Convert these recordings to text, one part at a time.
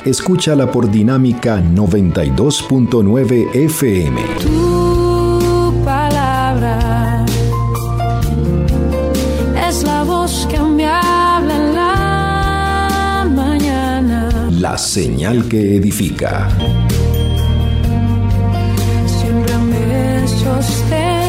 escúchala por Dinámica 92.9 FM. Tu palabra es la voz que me habla en la mañana. La señal que edifica. Siempre me sostendrá.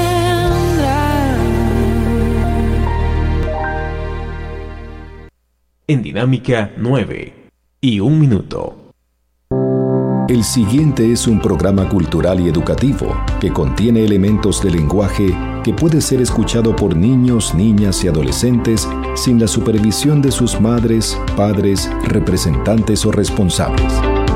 En Dinámica 9 y 1 minuto. El siguiente es un programa cultural y educativo que contiene elementos de lenguaje que puede ser escuchado por niños, niñas y adolescentes sin la supervisión de sus madres, padres, representantes o responsables.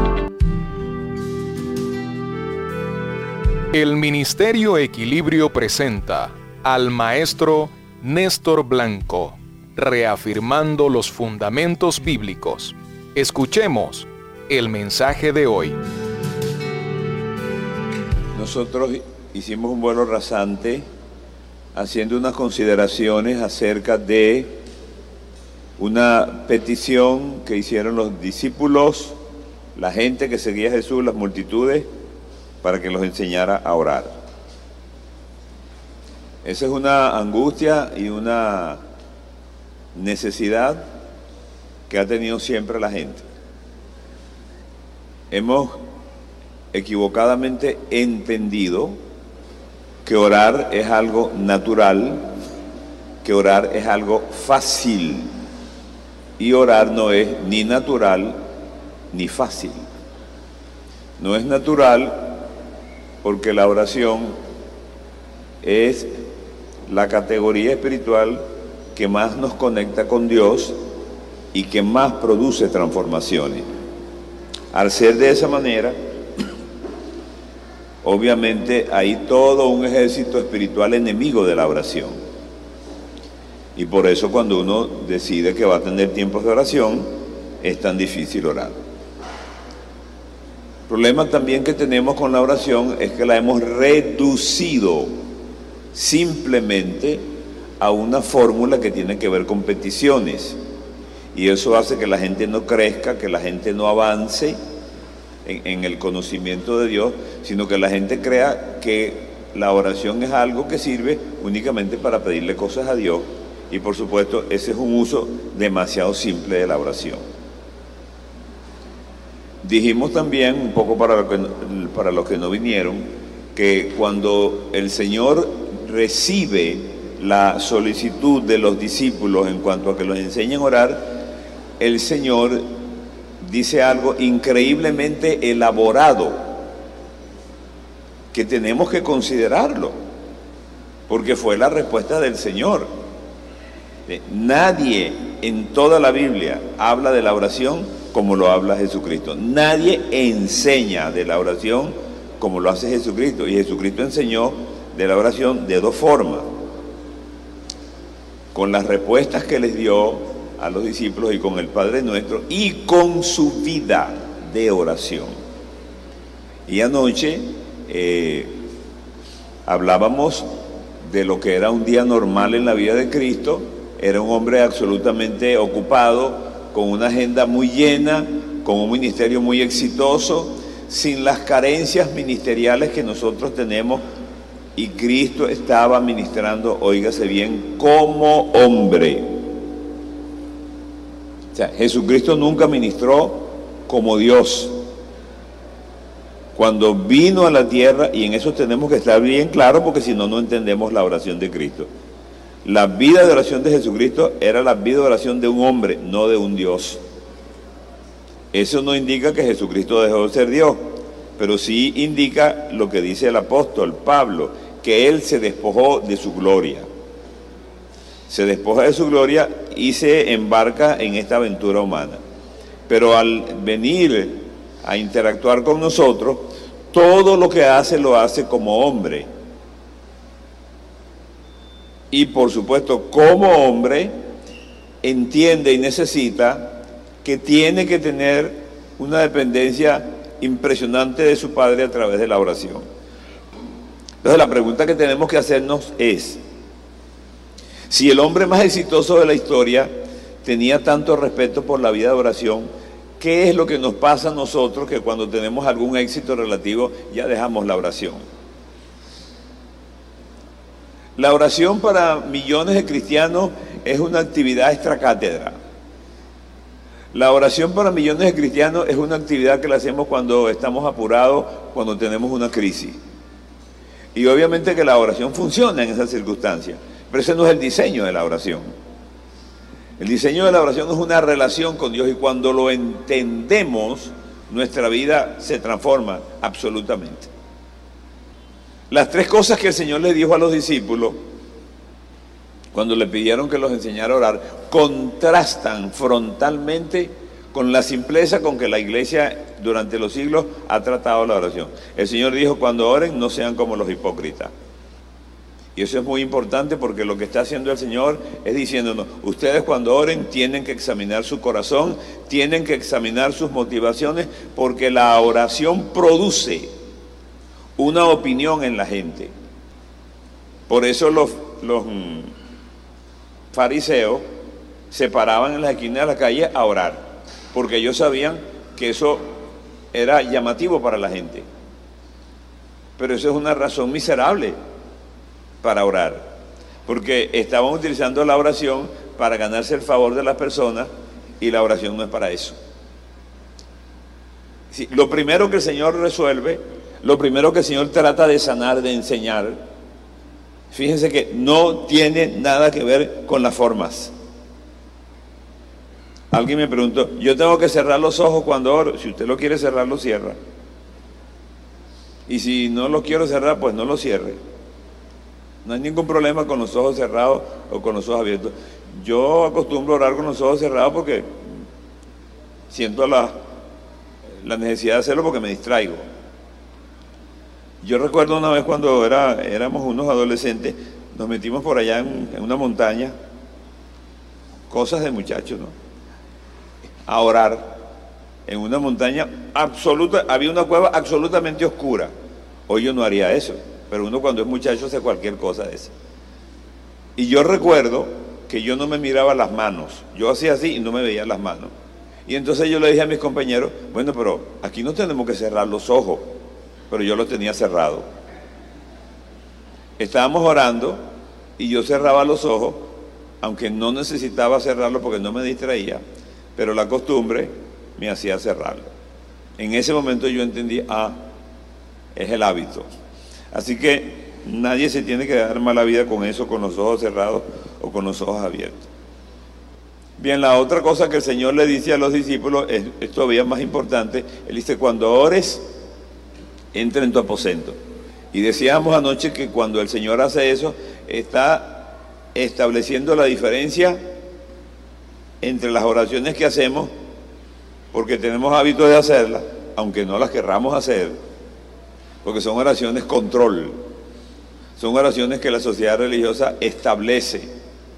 El Ministerio Equilibrio presenta al maestro Néstor Blanco, reafirmando los fundamentos bíblicos. Escuchemos el mensaje de hoy. Nosotros hicimos un vuelo rasante haciendo unas consideraciones acerca de una petición que hicieron los discípulos, la gente que seguía a Jesús, las multitudes, para que los enseñara a orar. Esa es una angustia y una necesidad que ha tenido siempre la gente. Hemos equivocadamente entendido que orar es algo natural, que orar es algo fácil, y orar no es ni natural ni fácil. No es natural porque la oración es la categoría espiritual que más nos conecta con Dios y que más produce transformaciones. Al ser de esa manera, obviamente hay todo un ejército espiritual enemigo de la oración. Y por eso cuando uno decide que va a tener tiempos de oración, es tan difícil orar. El problema también que tenemos con la oración es que la hemos reducido simplemente a una fórmula que tiene que ver con peticiones, y eso hace que la gente no crezca, que la gente no avance en el conocimiento de Dios, sino que la gente crea que la oración es algo que sirve únicamente para pedirle cosas a Dios, y por supuesto ese es un uso demasiado simple de la oración. Dijimos también, un poco para los que no vinieron, que cuando el Señor recibe la solicitud de los discípulos en cuanto a que los enseñen a orar, el Señor dice algo increíblemente elaborado que tenemos que considerarlo, porque fue la respuesta del Señor. Nadie en toda la Biblia habla de la oración como lo habla Jesucristo. Nadie enseña de la oración como lo hace Jesucristo, y Jesucristo enseñó de la oración de dos formas: con las respuestas que les dio a los discípulos y con el Padre Nuestro, y con su vida de oración. Y anoche hablábamos de lo que era un día normal en la vida de Cristo. Era un hombre absolutamente ocupado, con una agenda muy llena, con un ministerio muy exitoso, sin las carencias ministeriales que nosotros tenemos. Y Cristo estaba ministrando, óigase bien, como hombre. O sea, Jesucristo nunca ministró como Dios. Cuando vino a la tierra, y en eso tenemos que estar bien claros, porque si no, no entendemos la oración de Cristo. La vida de oración de Jesucristo era la vida de oración de un hombre, no de un Dios. Eso no indica que Jesucristo dejó de ser Dios, pero sí indica lo que dice el apóstol Pablo, que Él se despojó de su gloria. Se despoja de su gloria y se embarca en esta aventura humana. Pero al venir a interactuar con nosotros, todo lo que hace, lo hace como hombre. Y por supuesto, como hombre, entiende y necesita que tiene que tener una dependencia impresionante de su Padre a través de la oración. Entonces la pregunta que tenemos que hacernos es: si el hombre más exitoso de la historia tenía tanto respeto por la vida de oración, ¿qué es lo que nos pasa a nosotros que cuando tenemos algún éxito relativo ya dejamos la oración? La oración para millones de cristianos es una actividad extracátedra. La oración para millones de cristianos es una actividad que la hacemos cuando estamos apurados, cuando tenemos una crisis. Y obviamente que la oración funciona en esas circunstancias, pero ese no es el diseño de la oración. El diseño de la oración es una relación con Dios, y cuando lo entendemos, nuestra vida se transforma absolutamente. Las tres cosas que el Señor le dijo a los discípulos cuando le pidieron que los enseñara a orar contrastan frontalmente con la simpleza con que la iglesia durante los siglos ha tratado la oración. El Señor dijo: cuando oren, no sean como los hipócritas. Y eso es muy importante, porque lo que está haciendo el Señor es diciéndonos: ustedes cuando oren tienen que examinar su corazón, tienen que examinar sus motivaciones, porque la oración produce una opinión en la gente. Por eso los fariseos se paraban en las esquinas de la calle a orar, porque ellos sabían que eso era llamativo para la gente. Pero eso es una razón miserable para orar, porque estaban utilizando la oración para ganarse el favor de las personas, y la oración no es para eso. Sí, lo primero que el Señor resuelve, lo primero que el Señor trata de sanar, de enseñar, fíjense que no tiene nada que ver con las formas. Alguien me preguntó: yo tengo que cerrar los ojos cuando oro. Si usted lo quiere cerrar, lo cierra. Y si no lo quiero cerrar, pues no lo cierre. No hay ningún problema con los ojos cerrados o con los ojos abiertos. Yo acostumbro a orar con los ojos cerrados porque siento la necesidad de hacerlo, porque me distraigo. Yo recuerdo una vez cuando éramos unos adolescentes, nos metimos por allá en una montaña, cosas de muchachos, ¿no? A orar en una montaña absoluta. Había una cueva absolutamente oscura. Hoy yo no haría eso, pero uno cuando es muchacho hace cualquier cosa de esa. Y yo recuerdo que yo no me miraba las manos, yo hacía así y no me veía las manos. Y entonces yo le dije a mis compañeros: bueno, pero aquí no tenemos que cerrar los ojos. Pero yo lo tenía cerrado. Estábamos orando y yo cerraba los ojos, aunque no necesitaba cerrarlo porque no me distraía, pero la costumbre me hacía cerrarlo. En ese momento yo entendí: es el hábito. Así que nadie se tiene que dar mala vida con eso, con los ojos cerrados o con los ojos abiertos. Bien, la otra cosa que el Señor le dice a los discípulos es todavía más importante. Él dice: cuando ores, entra en tu aposento. Y decíamos anoche que cuando el Señor hace eso, está estableciendo la diferencia entre las oraciones que hacemos, porque tenemos hábito de hacerlas, aunque no las querramos hacer, porque son oraciones control, son oraciones que la sociedad religiosa establece,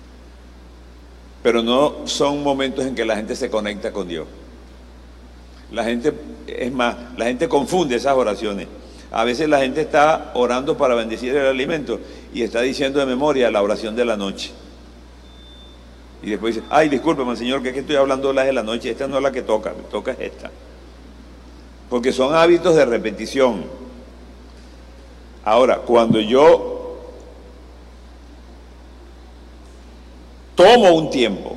pero no son momentos en que la gente se conecta con Dios. La gente confunde esas oraciones. A veces la gente está orando para bendecir el alimento y está diciendo de memoria la oración de la noche. Y después dice: ay, discúlpeme, Señor, que estoy hablando de la noche, esta no es la que toca, me toca esta. Porque son hábitos de repetición. Ahora, cuando yo tomo un tiempo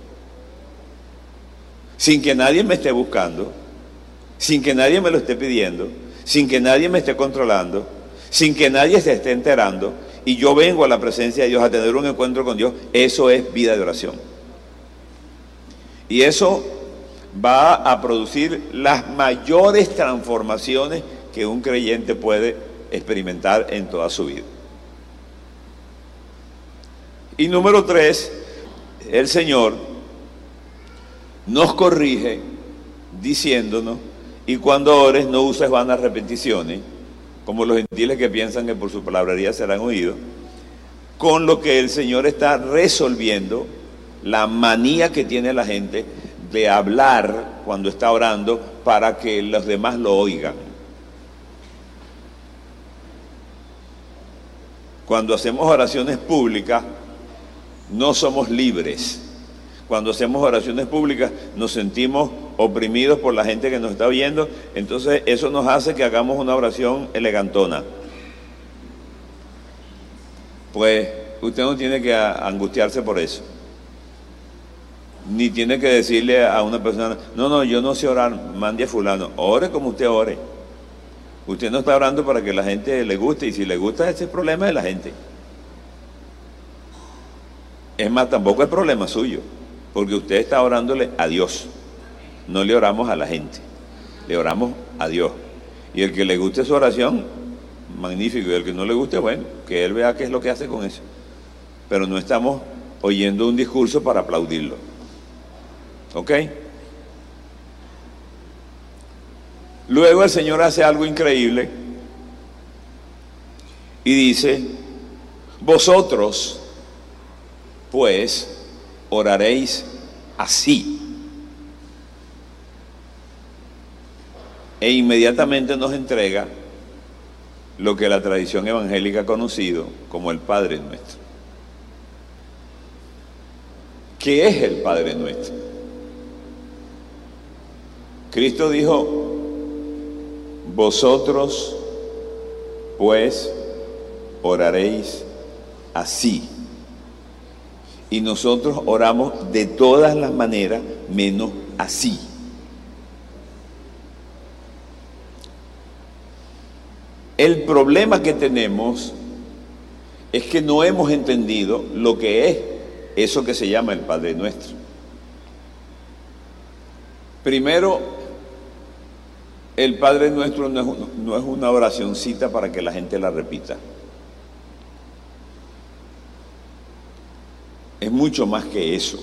sin que nadie me esté buscando, sin que nadie me lo esté pidiendo, sin que nadie me esté controlando, sin que nadie se esté enterando, y yo vengo a la presencia de Dios a tener un encuentro con Dios, eso es vida de oración. Y eso va a producir las mayores transformaciones que un creyente puede experimentar en toda su vida. Y número 3, el Señor nos corrige diciéndonos: y cuando ores, no uses vanas repeticiones, como los gentiles que piensan que por su palabrería serán oídos. Con lo que el Señor está resolviendo la manía que tiene la gente de hablar cuando está orando para que los demás lo oigan. Cuando hacemos oraciones públicas, no somos libres. Cuando hacemos oraciones públicas, nos sentimos oprimidos por la gente que nos está oyendo, entonces eso nos hace que hagamos una oración elegantona. Pues usted no tiene que angustiarse por eso. Ni tiene que decirle a una persona, no, yo no sé orar, mande a fulano. Ore como usted ore. Usted no está orando para que la gente le guste, y si le gusta, ese es el problema de la gente. Es más, tampoco es problema suyo, porque usted está orándole a Dios. No le oramos a la gente, le oramos a Dios. Y el que le guste su oración, magnífico. Y el que no le guste, bueno, que él vea qué es lo que hace con eso. Pero no estamos oyendo un discurso para aplaudirlo. ¿Ok? Luego el Señor hace algo increíble y dice, vosotros pues oraréis así. E inmediatamente nos entrega lo que la tradición evangélica ha conocido como el Padre Nuestro. ¿Qué es el Padre Nuestro? Cristo dijo, vosotros pues oraréis así. Y nosotros oramos de todas las maneras menos así. El problema que tenemos es que no hemos entendido lo que es eso que se llama el Padre Nuestro. Primero, el Padre Nuestro no es una oracioncita para que la gente la repita. Es mucho más que eso.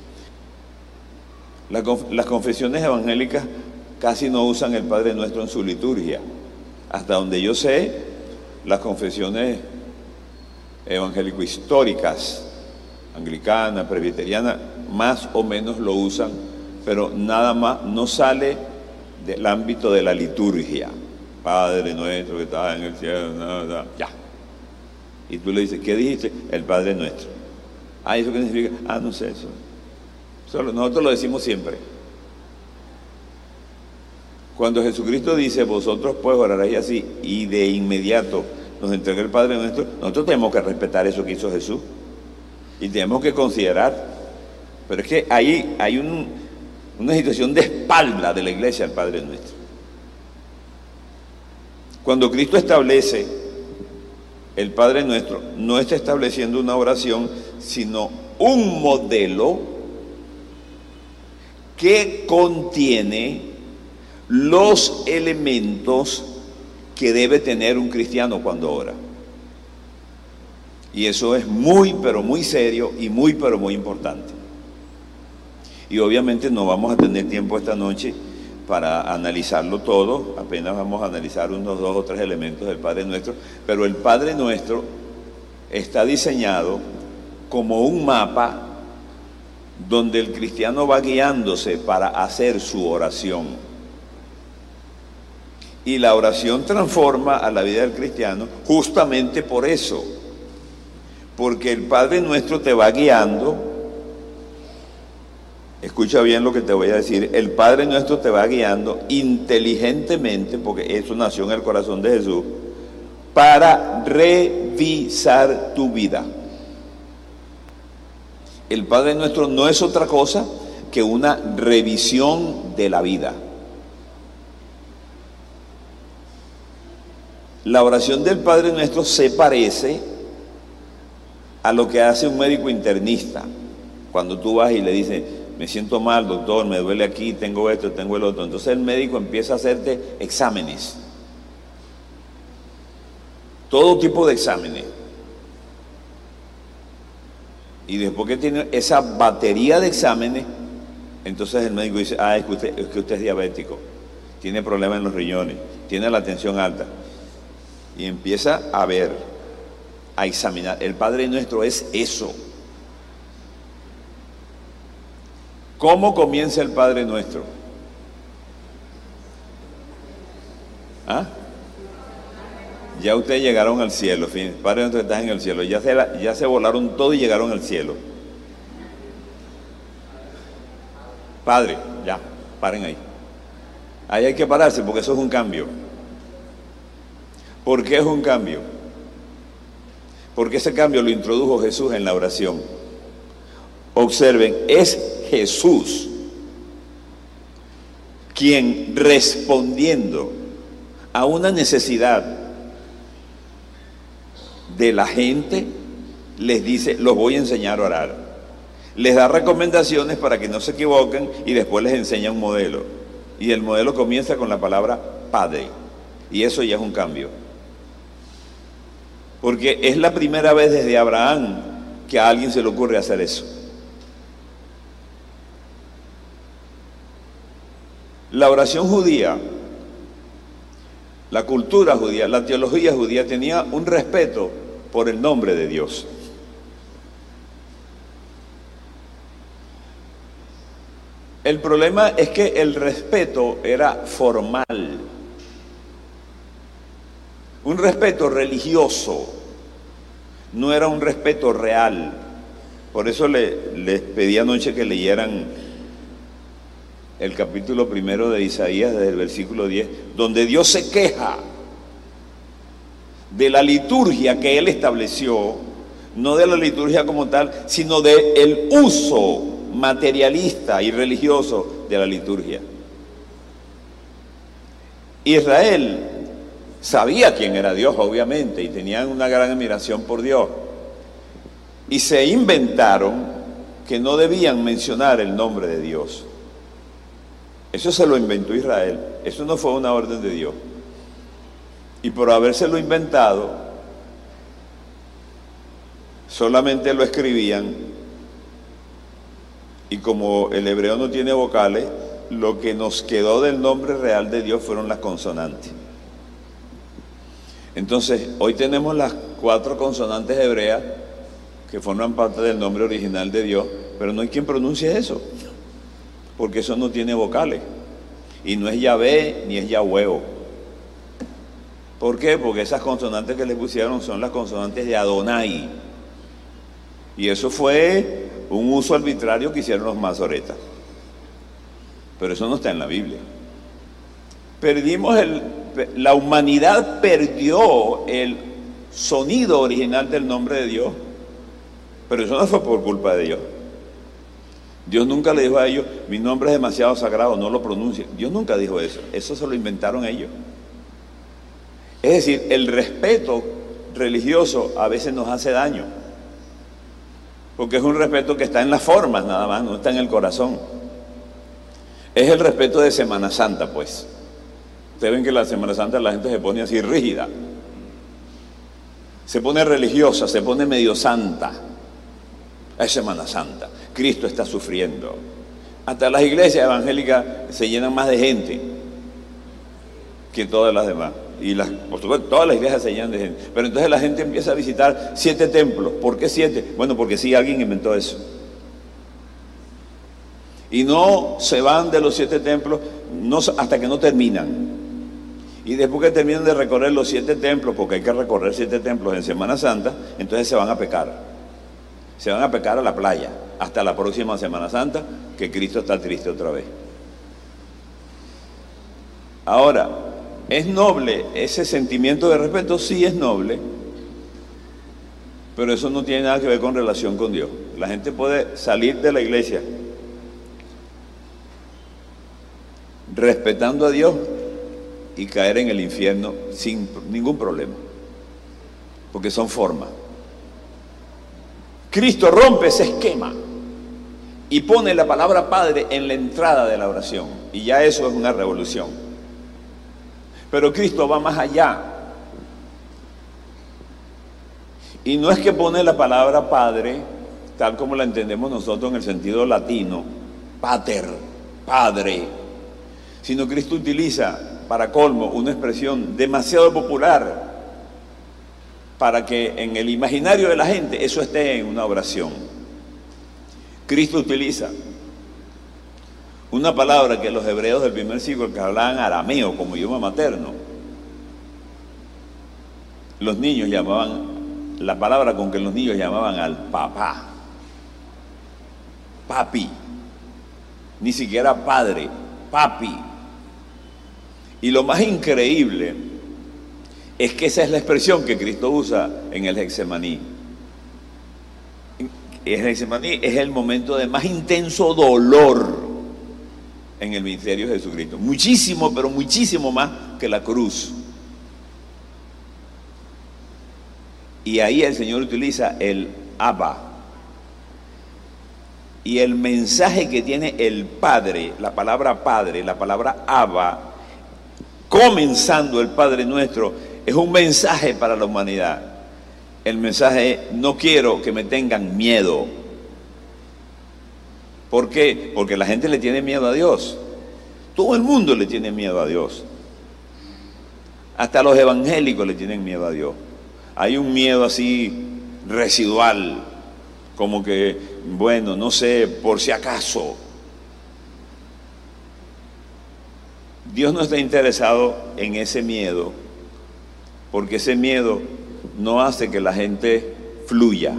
Las confesiones evangélicas casi no usan el Padre Nuestro en su liturgia. Hasta donde yo sé, las confesiones evangélico-históricas, anglicanas, presbiterianas, más o menos lo usan, pero nada más, no sale del ámbito de la liturgia. Padre Nuestro que estás en el cielo, ya. Y tú le dices, ¿qué dijiste? El Padre Nuestro. ¿Eso qué significa? No sé eso. Nosotros lo decimos siempre. Cuando Jesucristo dice, vosotros pues oraréis así, y de inmediato nos entrega el Padre Nuestro, nosotros tenemos que respetar eso que hizo Jesús. Y tenemos que considerar. Pero es que ahí hay una situación de espalda de la iglesia al Padre Nuestro. Cuando Cristo establece el Padre Nuestro, no está estableciendo una oración, sino un modelo que contiene los elementos que debe tener un cristiano cuando ora. Y eso es muy, pero muy serio y muy, pero muy importante. Y obviamente no vamos a tener tiempo esta noche para analizarlo todo, apenas vamos a analizar unos 2 o 3 elementos del Padre Nuestro, pero el Padre Nuestro está diseñado como un mapa donde el cristiano va guiándose para hacer su oración. Y la oración transforma a la vida del cristiano justamente por eso, porque el Padre Nuestro te va guiando. Escucha bien lo que te voy a decir. El Padre Nuestro te va guiando inteligentemente, porque eso nació en el corazón de Jesús, para revisar tu vida. El Padre Nuestro no es otra cosa que una revisión de la vida. La oración del Padre Nuestro se parece a lo que hace un médico internista. Cuando tú vas y le dices, me siento mal, doctor, me duele aquí, tengo esto, tengo el otro. Entonces el médico empieza a hacerte exámenes. Todo tipo de exámenes. Y después que tiene esa batería de exámenes, entonces el médico dice, es que usted es diabético, tiene problemas en los riñones, tiene la tensión alta. Y empieza a ver, a examinar. El Padre Nuestro es eso. ¿Cómo comienza el Padre Nuestro? Ya ustedes llegaron al cielo. Padre Nuestro, estás en el cielo. Ya se volaron todo y llegaron al cielo. Padre, ya. Paren ahí. Ahí hay que pararse porque eso es un cambio. ¿Por qué es un cambio? Porque ese cambio lo introdujo Jesús en la oración. Observen, es Jesús quien, respondiendo a una necesidad de la gente, les dice: los voy a enseñar a orar. Les da recomendaciones para que no se equivoquen y después les enseña un modelo. Y el modelo comienza con la palabra Padre. Y eso ya es un cambio. Porque es la primera vez desde Abraham que a alguien se le ocurre hacer eso. La oración judía, la cultura judía, la teología judía tenía un respeto por el nombre de Dios. El problema es que el respeto era formal, un respeto religioso, no era un respeto real. Por eso les pedí anoche que leyeran el capítulo 1 de Isaías, desde el versículo 10, donde Dios se queja de la liturgia que Él estableció, no de la liturgia como tal, sino del uso materialista y religioso de la liturgia. Israel sabía quién era Dios, obviamente, y tenían una gran admiración por Dios. Y se inventaron que no debían mencionar el nombre de Dios. Eso se lo inventó Israel, eso no fue una orden de Dios. Y por habérselo inventado, solamente lo escribían, y como el hebreo no tiene vocales, lo que nos quedó del nombre real de Dios fueron las consonantes. Entonces, hoy tenemos las 4 consonantes hebreas que forman parte del nombre original de Dios, pero no hay quien pronuncie eso, porque eso no tiene vocales, y no es Yahvé ni es Yahweh. ¿Por qué? Porque esas consonantes que le pusieron son las consonantes de Adonai, y eso fue un uso arbitrario que hicieron los masoretas, pero eso no está en la Biblia. La humanidad perdió el sonido original del nombre de Dios, pero eso no fue por culpa de Dios. Dios nunca le dijo a ellos: mi nombre es demasiado sagrado, no lo pronuncien. Dios nunca dijo eso, eso se lo inventaron ellos. Es decir, el respeto religioso a veces nos hace daño, porque es un respeto que está en las formas nada más, no está en el corazón. Es el respeto de Semana Santa, pues. Ustedes ven que la Semana Santa la gente se pone así rígida, se pone religiosa, se pone medio santa. Es Semana Santa, Cristo está sufriendo. Hasta las iglesias evangélicas se llenan más de gente que todas las demás. Y por supuesto, todas las iglesias se llenan de gente. Pero entonces la gente empieza a visitar 7 templos. ¿Por qué 7? Bueno, porque sí, alguien inventó eso. Y no se van de los 7 templos hasta que no terminan. Y después que terminan de recorrer los 7 templos, porque hay que recorrer 7 templos en Semana Santa, entonces se van a pecar. Se van a pecar a la playa hasta la próxima Semana Santa, que Cristo está triste otra vez. Ahora, ¿es noble ese sentimiento de respeto? Sí, es noble, pero eso no tiene nada que ver con relación con Dios. La gente puede salir de la iglesia respetando a Dios y caer en el infierno sin ningún problema, porque son formas. Cristo rompe ese esquema y pone la palabra Padre en la entrada de la oración, y ya eso es una revolución. Pero Cristo va más allá, y no es que pone la palabra Padre tal como la entendemos nosotros en el sentido latino, pater, Padre, sino Cristo utiliza, para colmo, una expresión demasiado popular para que en el imaginario de la gente eso esté en una oración. Cristo utiliza una palabra que los hebreos del primer siglo, que hablaban arameo como idioma materno, los niños llamaban, la palabra con que los niños llamaban al papá, papi, ni siquiera padre, papi. Y lo más increíble es que esa es la expresión que Cristo usa en el Getsemaní. El Getsemaní es el momento de más intenso dolor en el ministerio de Jesucristo. Muchísimo, pero muchísimo más que la cruz. Y ahí el Señor utiliza el Abba. Y el mensaje que tiene el Padre, la palabra Padre, la palabra Abba, comenzando el Padre Nuestro, es un mensaje para la humanidad. El mensaje es: no quiero que me tengan miedo. ¿Por qué? Porque la gente le tiene miedo a Dios. Todo el mundo le tiene miedo a Dios. Hasta los evangélicos le tienen miedo a Dios. Hay un miedo así residual, como que, bueno, no sé, por si acaso. Dios no está interesado en ese miedo, porque ese miedo no hace que la gente fluya.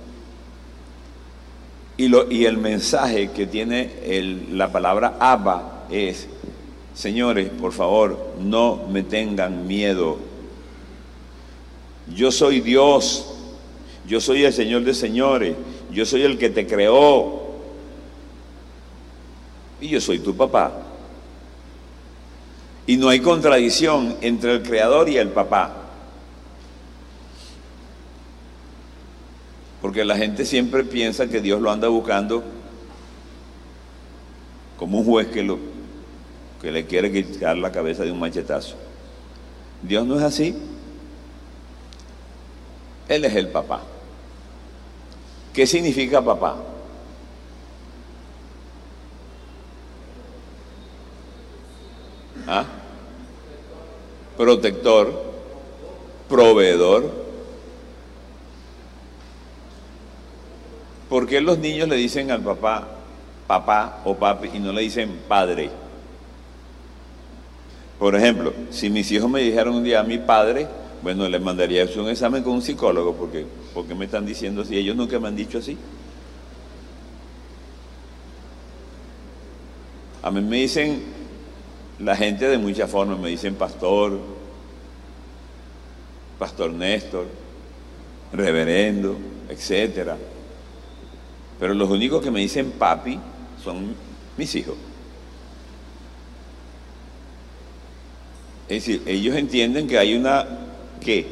Y el mensaje que tiene la palabra Abba es: señores, por favor, no me tengan miedo. Yo soy Dios, yo soy el Señor de señores, yo soy el que te creó y yo soy tu papá. Y no hay contradicción entre el creador y el papá. Porque la gente siempre piensa que Dios lo anda buscando como un juez que le quiere quitar la cabeza de un machetazo. Dios no es así. Él es el papá. ¿Qué significa papá? ¿Ah? Protector, proveedor. ¿Por qué los niños le dicen al papá papá o papi y no le dicen padre? Por ejemplo, si mis hijos me dijeron un día a mi padre, bueno, les mandaría un examen con un psicólogo, porque me están diciendo así. Ellos nunca me han dicho así. A mí me dicen la gente de muchas formas, me dicen pastor Néstor, reverendo, etcétera. Pero los únicos que me dicen papi son mis hijos. Es decir, ellos entienden que hay una ¿qué?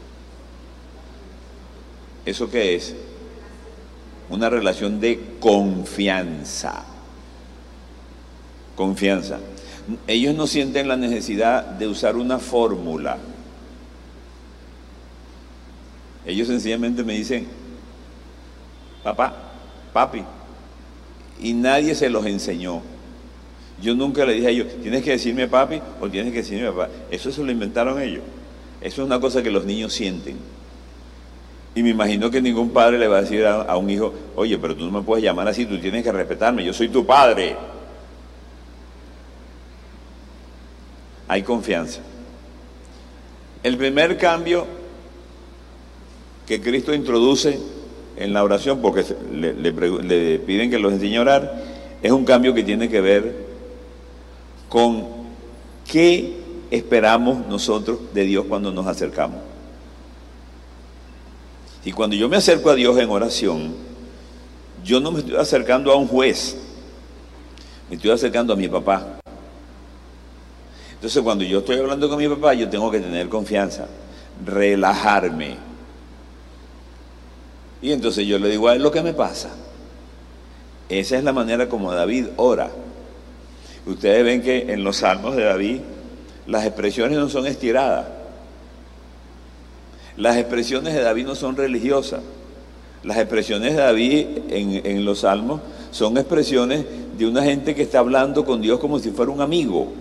¿Eso qué es? Una relación de confianza. Confianza. Ellos no sienten la necesidad de usar una fórmula. Ellos sencillamente me dicen papá, papi. Y nadie se los enseñó. Yo nunca le dije a ellos, tienes que decirme papi o tienes que decirme papá. Eso se lo inventaron ellos. Eso es una cosa que los niños sienten. Y me imagino que ningún padre le va a decir a un hijo, oye, pero tú no me puedes llamar así, tú tienes que respetarme, yo soy tu padre. Hay confianza. El primer cambio que Cristo introduce en la oración, porque le piden que los enseñe a orar, es un cambio que tiene que ver con qué esperamos nosotros de Dios cuando nos acercamos. Y cuando yo me acerco a Dios en oración, yo no me estoy acercando a un juez, me estoy acercando a mi papá. Entonces, cuando yo estoy hablando con mi papá, yo tengo que tener confianza, relajarme. Y entonces yo le digo a él lo que me pasa. Esa es la manera como David ora. Ustedes ven que en los salmos de David las expresiones no son estiradas. Las expresiones de David no son religiosas. Las expresiones de David en los salmos son expresiones de una gente que está hablando con Dios como si fuera un amigo.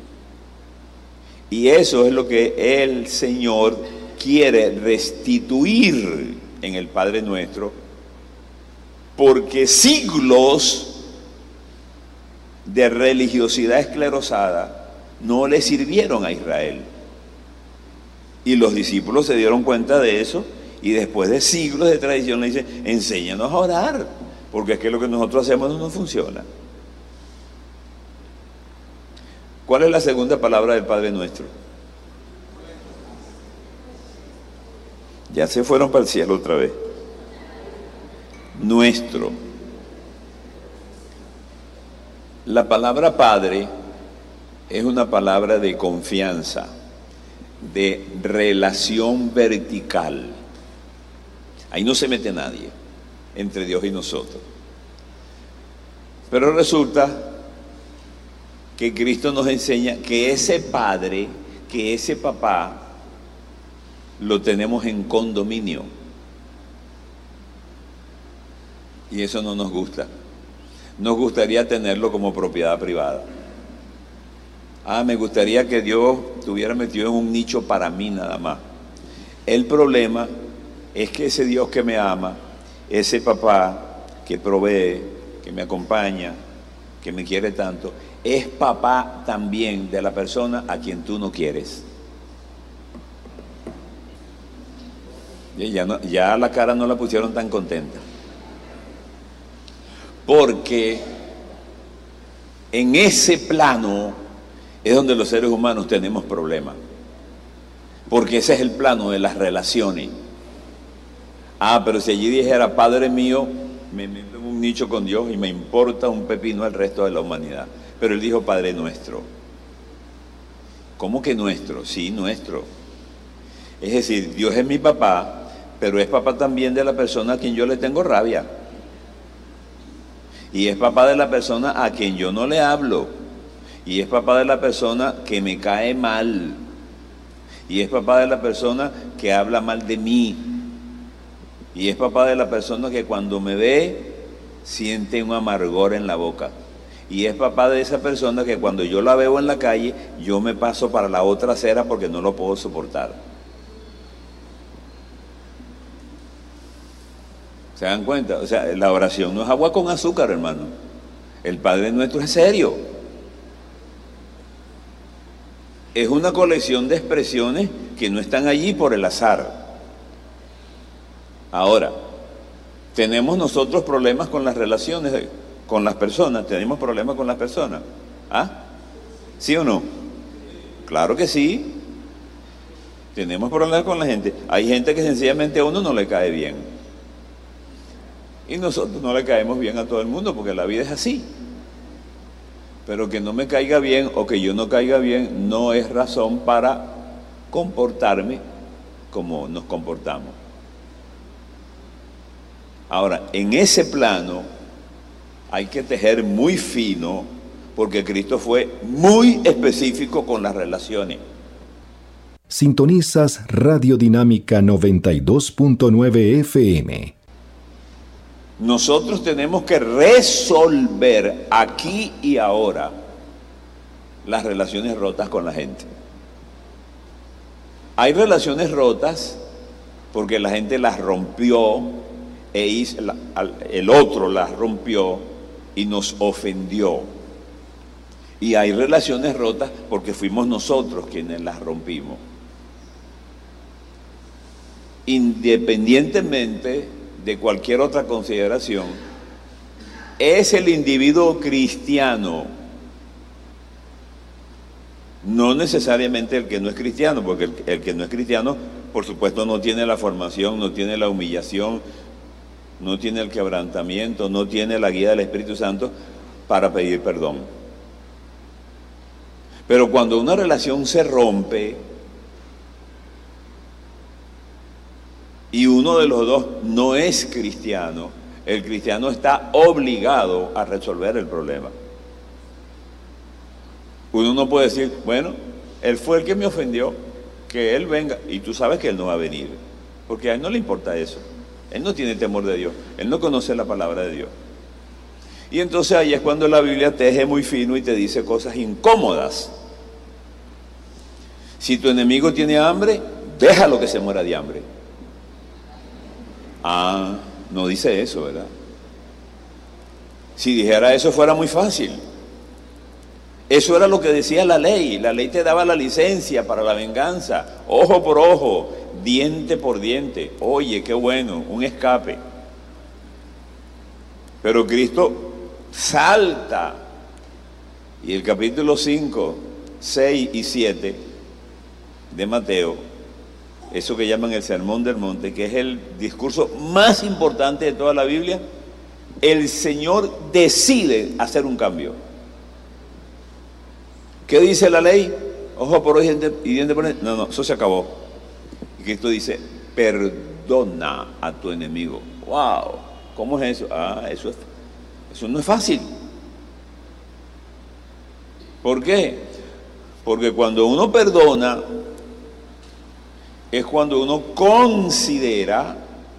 Y eso es lo que el Señor quiere restituir en el Padre Nuestro, porque siglos de religiosidad esclerosada no le sirvieron a Israel. Y los discípulos se dieron cuenta de eso, y después de siglos de tradición le dicen, enséñanos a orar, porque es que lo que nosotros hacemos no nos funciona. ¿Cuál es la segunda palabra del Padre Nuestro? Ya se fueron para el cielo otra vez. Nuestro. La palabra Padre es una palabra de confianza, de relación vertical. Ahí no se mete nadie entre Dios y nosotros. Pero resulta que Cristo nos enseña que ese padre, que ese papá, lo tenemos en condominio. Y eso no nos gusta. Nos gustaría tenerlo como propiedad privada. Me gustaría que Dios estuviera metido en un nicho para mí nada más. El problema es que ese Dios que me ama, ese papá que provee, que me acompaña, que me quiere tanto, es papá también de la persona a quien tú no quieres. Y ya la cara no la pusieron tan contenta. Porque en ese plano es donde los seres humanos tenemos problemas. Porque ese es el plano de las relaciones. Pero si allí dijera, Padre mío, me meto en un nicho con Dios y me importa un pepino el resto de la humanidad. Pero él dijo Padre nuestro. ¿Cómo que nuestro? Sí, nuestro. Es decir, Dios es mi papá, pero es papá también de la persona a quien yo le tengo rabia. Y es papá de la persona a quien yo no le hablo. Y es papá de la persona que me cae mal. Y es papá de la persona que habla mal de mí. Y es papá de la persona que cuando me ve siente un amargor en la boca. Y es papá de esa persona que cuando yo la veo en la calle, yo me paso para la otra acera porque no lo puedo soportar. ¿Se dan cuenta? O sea, la oración no es agua con azúcar, hermano. El Padre Nuestro es serio. Es una colección de expresiones que no están allí por el azar. Ahora, tenemos nosotros problemas con las relaciones, con las personas. ¿Tenemos problemas con las personas? ¿Sí o no? Claro que sí. Tenemos problemas con la gente. Hay gente que sencillamente a uno no le cae bien. Y nosotros no le caemos bien a todo el mundo porque la vida es así. Pero que no me caiga bien o que yo no caiga bien no es razón para comportarme como nos comportamos. Ahora, en ese plano hay que tejer muy fino porque Cristo fue muy específico con las relaciones. Sintonizas Radio Dinámica 92.9 FM. Nosotros tenemos que resolver aquí y ahora las relaciones rotas con la gente. Hay relaciones rotas porque la gente las rompió el otro las rompió y nos ofendió. Y hay relaciones rotas porque fuimos nosotros quienes las rompimos. Independientemente de cualquier otra consideración, es el individuo cristiano, no necesariamente el que no es cristiano, porque el que no es cristiano, por supuesto, no tiene la formación, no tiene la humillación, no tiene el quebrantamiento, no tiene la guía del Espíritu Santo para pedir perdón. Pero cuando una relación se rompe y uno de los dos no es cristiano, el cristiano está obligado a resolver el problema. Uno no puede decir, bueno, él fue el que me ofendió, que él venga, y tú sabes que él no va a venir, porque a él no le importa eso. Él no tiene temor de Dios, él no conoce la palabra de Dios. Y entonces ahí es cuando la Biblia teje muy fino y te dice cosas incómodas. Si tu enemigo tiene hambre, déjalo que se muera de hambre. No dice eso, ¿verdad? Si dijera eso fuera muy fácil. Eso era lo que decía la ley. La ley te daba la licencia para la venganza, ojo por ojo, diente por diente. Oye, qué bueno, un escape. Pero Cristo salta, y el capítulo 5 6 y 7 de Mateo, eso que llaman el Sermón del Monte, que es el discurso más importante de toda la Biblia, el Señor decide hacer un cambio. ¿Qué dice la ley? Ojo por ojo y diente por diente. No, eso se acabó. Y Cristo dice, perdona a tu enemigo. ¡Wow! ¿Cómo es eso? Eso no es fácil. ¿Por qué? Porque cuando uno perdona, es cuando uno considera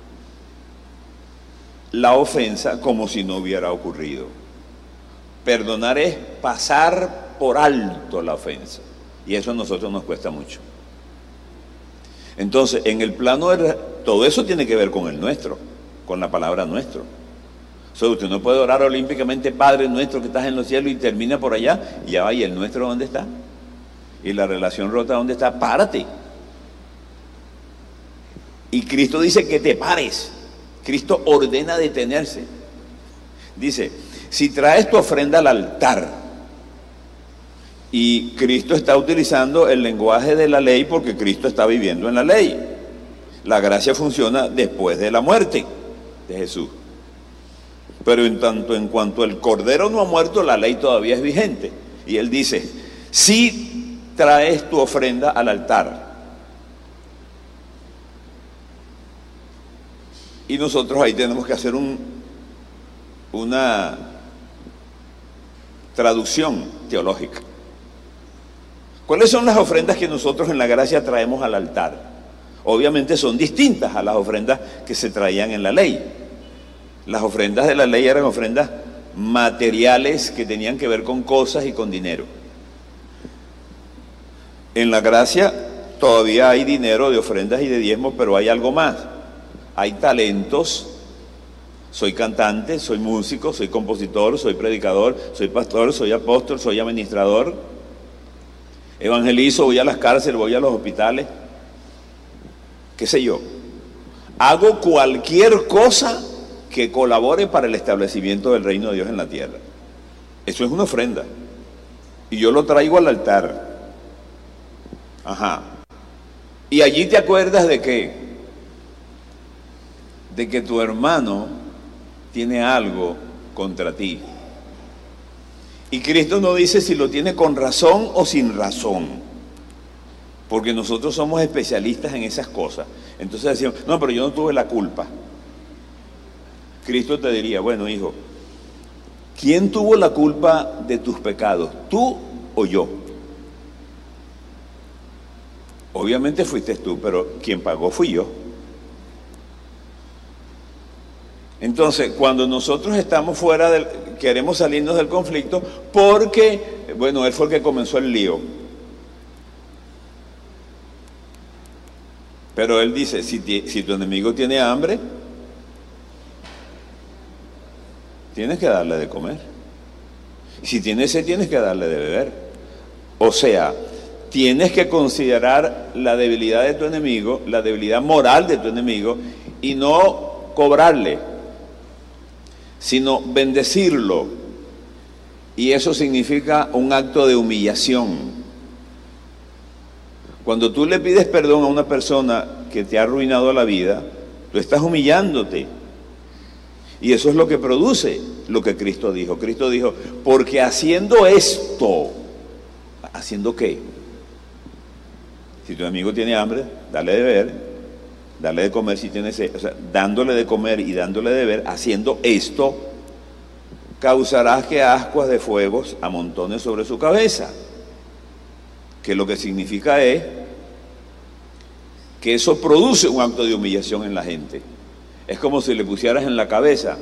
la ofensa como si no hubiera ocurrido. Perdonar es pasar por alto la ofensa, y eso a nosotros nos cuesta mucho. Entonces, en el plano todo eso tiene que ver con el nuestro, con la palabra nuestro. O sea, usted no puede orar olímpicamente, Padre nuestro que estás en los cielos, y termina por allá, y ya va, ¿y el nuestro dónde está? ¿Y la relación rota dónde está? Párate. Y Cristo dice que te pares. Cristo ordena detenerse. Dice, si traes tu ofrenda al altar, y Cristo está utilizando el lenguaje de la ley porque Cristo está viviendo en la ley. La gracia funciona después de la muerte de Jesús. Pero en cuanto el Cordero no ha muerto, la ley todavía es vigente. Y Él dice, si traes tu ofrenda al altar. Y nosotros ahí tenemos que hacer una traducción teológica. ¿Cuáles son las ofrendas que nosotros en la gracia traemos al altar? Obviamente son distintas a las ofrendas que se traían en la ley. Las ofrendas de la ley eran ofrendas materiales que tenían que ver con cosas y con dinero. En la gracia todavía hay dinero de ofrendas y de diezmos, pero hay algo más. Hay talentos. Soy cantante, soy músico, soy compositor, soy predicador, soy pastor, soy apóstol, soy administrador. Evangelizo, voy a las cárceles, voy a los hospitales. ¿Qué sé yo? Hago cualquier cosa que colabore para el establecimiento del reino de Dios en la tierra. Eso es una ofrenda. Y yo lo traigo al altar. Ajá. Y allí te acuerdas de qué? De que tu hermano tiene algo contra ti. Y Cristo no dice si lo tiene con razón o sin razón, porque nosotros somos especialistas en esas cosas. Entonces decimos, no, pero yo no tuve la culpa. Cristo te diría, bueno, hijo, ¿quién tuvo la culpa de tus pecados? ¿Tú o yo? Obviamente fuiste tú, pero quien pagó fui yo. Entonces, cuando nosotros estamos queremos salirnos del conflicto porque, bueno, él fue el que comenzó el lío. Pero él dice, si tu enemigo tiene hambre, tienes que darle de comer. Si tiene sed, tienes que darle de beber. O sea, tienes que considerar la debilidad de tu enemigo, la debilidad moral de tu enemigo, y no cobrarle, sino bendecirlo. Y eso significa un acto de humillación. Cuando tú le pides perdón a una persona que te ha arruinado la vida, tú estás humillándote. Y eso es lo que produce lo que Cristo dijo. Cristo dijo, porque haciendo esto, ¿haciendo qué? Si tu amigo tiene hambre, dale de beber, dale de comer si tiene sed. O sea, dándole de comer y dándole de beber, haciendo esto, causarás que ascuas de fuegos amontones sobre su cabeza. Que lo que significa es que eso produce un acto de humillación en la gente. Es como si le pusieras en la cabeza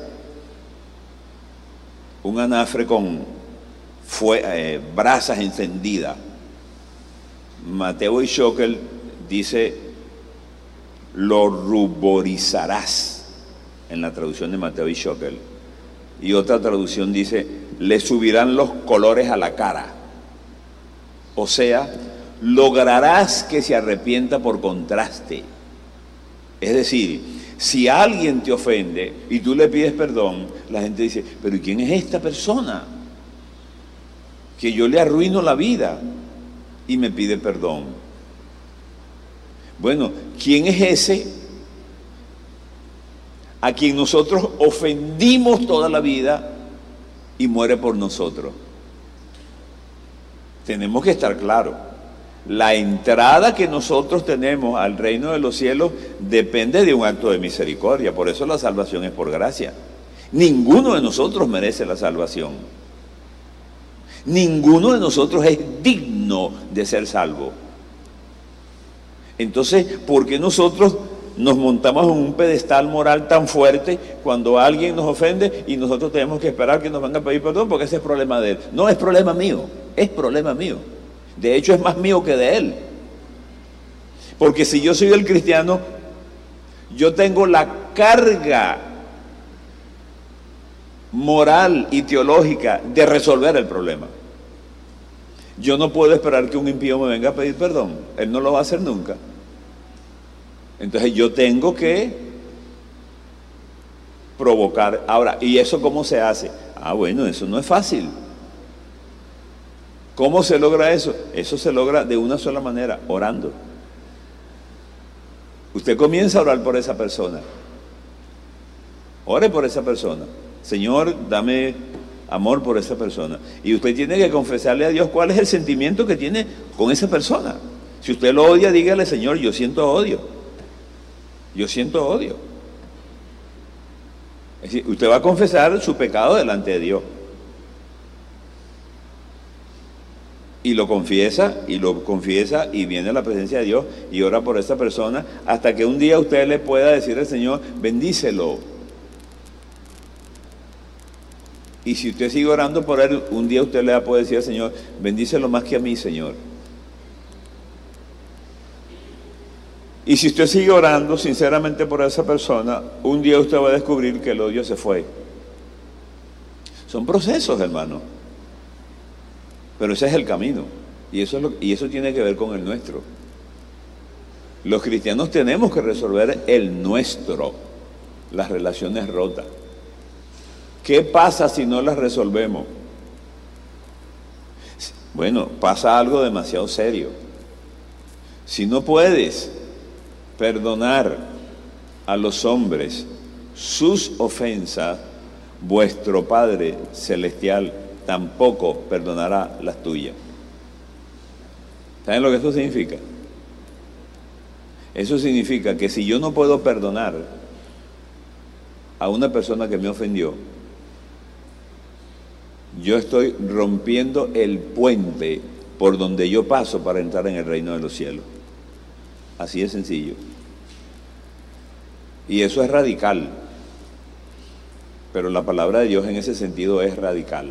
un anafre con brasas encendidas. Mateo y Schockel dice, lo ruborizarás, en la traducción de Mateo y Schockel. Y otra traducción dice, le subirán los colores a la cara. O sea, lograrás que se arrepienta por contraste. Es decir, si alguien te ofende y tú le pides perdón, la gente dice, pero ¿quién es esta persona? Que yo le arruino la vida. y me pide perdón. Bueno, ¿quién es ese a quien nosotros ofendimos toda la vida y muere por nosotros? Tenemos que estar claros. La entrada que nosotros tenemos al reino de los cielos depende de un acto de misericordia. Por eso la salvación es por gracia. Ninguno de nosotros merece la salvación. Ninguno de nosotros es digno de ser salvo. Entonces, ¿por qué nosotros nos montamos en un pedestal moral tan fuerte cuando alguien nos ofende y nosotros tenemos que esperar que nos venga a pedir perdón? Porque ese es problema de él. No es problema mío, es problema mío. De hecho, es más mío que de él. Porque si yo soy el cristiano, yo tengo la carga moral y teológica de resolver el problema. Yo no puedo esperar que un impío me venga a pedir perdón. Él no lo va a hacer nunca. Entonces yo tengo que provocar. Ahora, ¿y eso cómo se hace? Bueno, eso no es fácil. ¿Cómo se logra eso? Eso se logra de una sola manera, orando. Usted comienza a orar por esa persona. Ore por esa persona. Señor, dame amor por esa persona. Y usted tiene que confesarle a Dios cuál es el sentimiento que tiene con esa persona. Si usted lo odia, dígale, Señor, yo siento odio. Yo siento odio. Es decir, usted va a confesar su pecado delante de Dios. Y lo confiesa, y viene a la presencia de Dios y ora por esa persona hasta que un día usted le pueda decir al Señor, bendícelo. Y si usted sigue orando por él, un día usted le va a poder decir al Señor, bendícelo más que a mí, Señor. Y si usted sigue orando sinceramente por esa persona, un día usted va a descubrir que el odio se fue. Son procesos, hermano. Pero ese es el camino, y eso tiene que ver con el nuestro. Los cristianos tenemos que resolver el nuestro, las relaciones rotas. ¿Qué pasa si no las resolvemos? Bueno, pasa algo demasiado serio. Si no puedes perdonar a los hombres sus ofensas, vuestro Padre Celestial tampoco perdonará las tuyas. ¿Saben lo que eso significa? Eso significa que si yo no puedo perdonar a una persona que me ofendió, yo estoy rompiendo el puente por donde yo paso para entrar en el reino de los cielos. Así de sencillo. Y eso es radical. Pero la palabra de Dios en ese sentido es radical.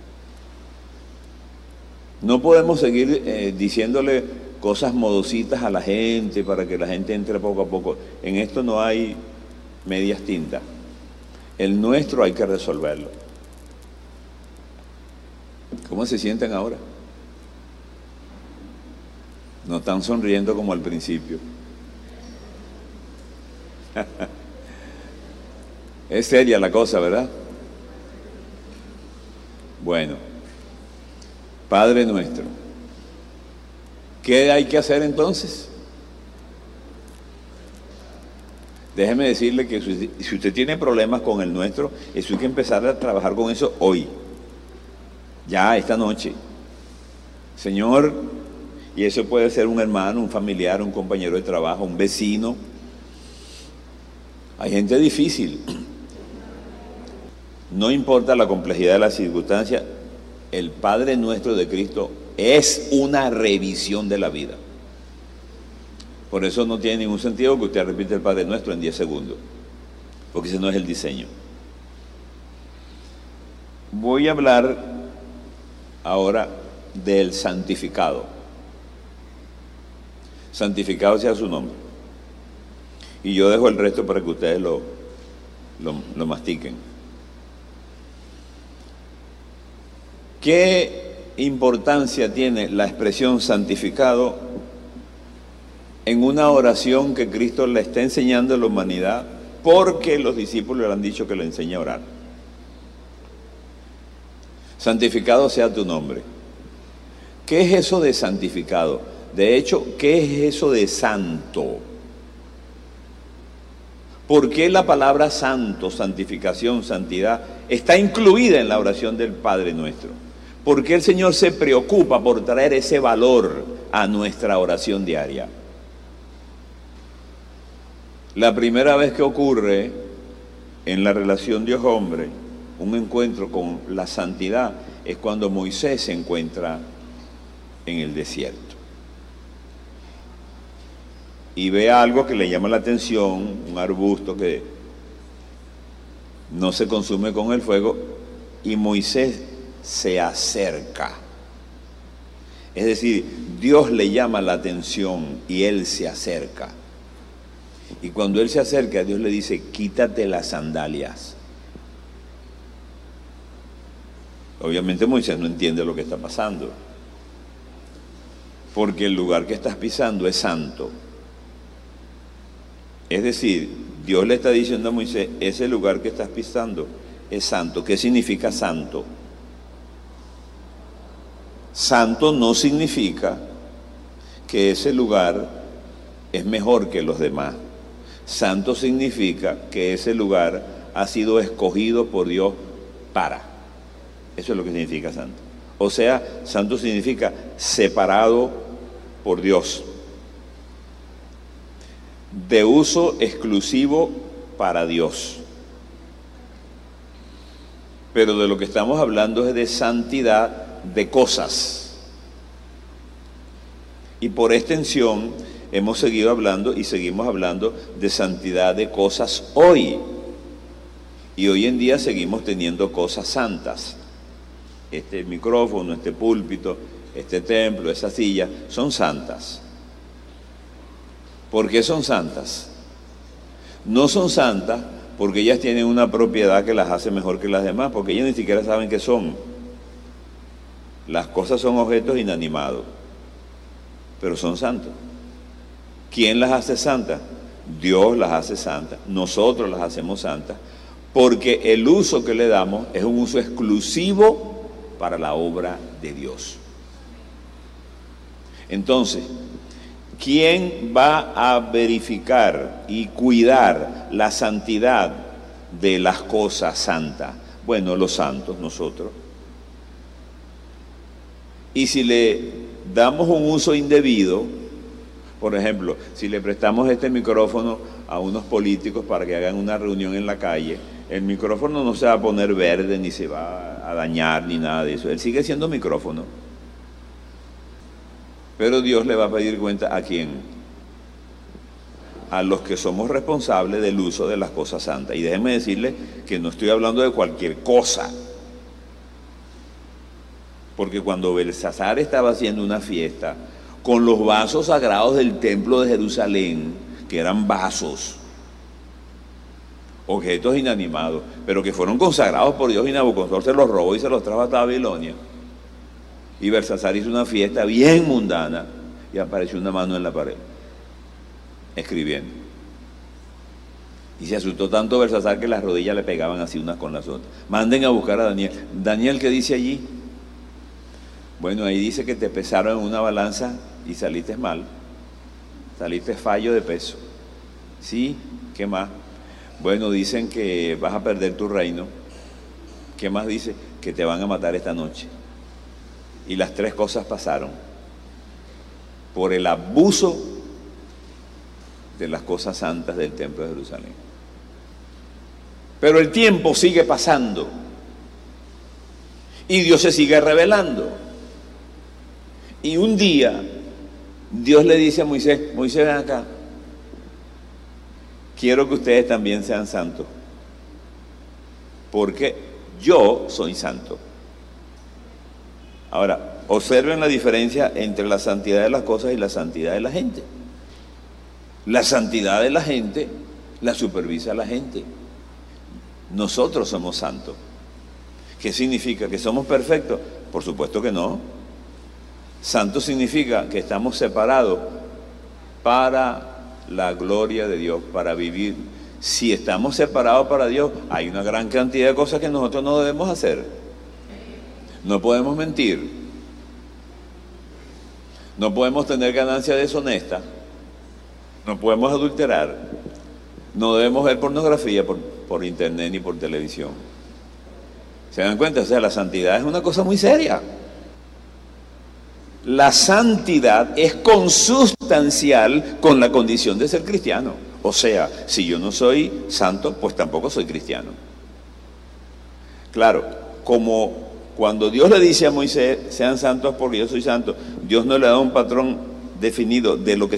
No podemos seguir diciéndole cosas modositas a la gente para que la gente entre poco a poco. En esto no hay medias tintas. El nuestro hay que resolverlo. ¿Cómo se sienten ahora? No están sonriendo como al principio. Es seria la cosa, ¿verdad? Bueno. Padre nuestro, ¿qué hay que hacer entonces? Déjeme decirle que si usted tiene problemas con el nuestro, eso hay que empezar a trabajar con eso hoy, ya esta noche. Señor, y eso puede ser un hermano, un familiar, un compañero de trabajo, un vecino. Hay gente difícil. No importa la complejidad de la circunstancia, el Padre Nuestro de Cristo es una revisión de la vida. Por eso no tiene ningún sentido que usted repita el Padre Nuestro en 10 segundos, porque ese no es el diseño. Voy a hablar ahora del santificado. Santificado sea su nombre. Y yo dejo el resto para que ustedes lo mastiquen. ¿Qué importancia tiene la expresión santificado en una oración que Cristo le está enseñando a la humanidad porque los discípulos le han dicho que le enseñe a orar? Santificado sea tu nombre. ¿Qué es eso de santificado? De hecho, ¿qué es eso de santo? ¿Por qué la palabra santo, santificación, santidad está incluida en la oración del Padre Nuestro? ¿Por qué el Señor se preocupa por traer ese valor a nuestra oración diaria? La primera vez que ocurre en la relación Dios-hombre un encuentro con la santidad es cuando Moisés se encuentra en el desierto y ve algo que le llama la atención, un arbusto que no se consume con el fuego, y Moisés se acerca. Es decir, Dios le llama la atención y él se acerca. Y cuando él se acerca, Dios le dice: quítate las sandalias. Obviamente Moisés no entiende lo que está pasando, porque el lugar que estás pisando es santo. Es decir, Dios le está diciendo a Moisés: ese lugar que estás pisando es santo. ¿Qué significa santo? Santo no significa que ese lugar es mejor que los demás. Santo significa que ese lugar ha sido escogido por Dios para. Eso es lo que significa santo. O sea, santo significa separado por Dios, de uso exclusivo para Dios. Pero de lo que estamos hablando es de santidad de cosas. Y por extensión hemos seguido hablando y seguimos hablando de santidad de cosas hoy. Y hoy en día seguimos teniendo cosas santas. Este micrófono, este púlpito, este templo, esa silla, son santas. ¿Por qué son santas? No son santas porque ellas tienen una propiedad que las hace mejor que las demás, porque ellas ni siquiera saben qué son. Las cosas son objetos inanimados, pero son santos. ¿Quién las hace santas? Dios las hace santas, nosotros las hacemos santas, porque el uso que le damos es un uso exclusivo para la obra de Dios. Entonces, ¿quién va a verificar y cuidar la santidad de las cosas santas? Bueno, los santos, nosotros. Y si le damos un uso indebido, por ejemplo, si le prestamos este micrófono a unos políticos para que hagan una reunión en la calle, el micrófono no se va a poner verde, ni se va a dañar, ni nada de eso. Él sigue siendo micrófono. Pero Dios le va a pedir cuenta ¿a quién? A los que somos responsables del uso de las cosas santas. Y déjenme decirle que no estoy hablando de cualquier cosa. Porque cuando Belsasar estaba haciendo una fiesta con los vasos sagrados del templo de Jerusalén, que eran vasos, objetos inanimados, pero que fueron consagrados por Dios, y Nabucodonosor se los robó y se los trajo hasta Babilonia. Y Belsasar hizo una fiesta bien mundana y apareció una mano en la pared, escribiendo. Y se asustó tanto Belsasar que las rodillas le pegaban así unas con las otras. Manden a buscar a Daniel. Daniel, ¿qué dice allí? Bueno, ahí dice que te pesaron en una balanza y saliste mal. Saliste fallo de peso. ¿Sí? ¿Qué más? Bueno, dicen que vas a perder tu reino. ¿Qué más dice? Que te van a matar esta noche. Y las tres cosas pasaron por el abuso de las cosas santas del templo de Jerusalén. Pero el tiempo sigue pasando y Dios se sigue revelando. Y un día Dios le dice a Moisés: Moisés, ven acá, quiero que ustedes también sean santos, porque yo soy santo. Ahora, observen la diferencia entre la santidad de las cosas y la santidad de la gente. La santidad de la gente la supervisa la gente. Nosotros somos santos. ¿Qué significa? ¿Que somos perfectos? Por supuesto que no. Santo significa que estamos separados para la gloria de Dios, para vivir. Si estamos separados para Dios, hay una gran cantidad de cosas que nosotros no debemos hacer. No podemos mentir, No podemos tener ganancia deshonesta, no podemos adulterar, no debemos ver pornografía por internet ni por televisión. ¿Se dan cuenta? O sea, la santidad es una cosa muy seria. La santidad es consustancial con la condición de ser cristiano. O sea, si yo no soy santo, pues tampoco soy cristiano. Claro, como cuando Dios le dice a Moisés, sean santos porque yo soy santo, Dios no le da un patrón definido de lo que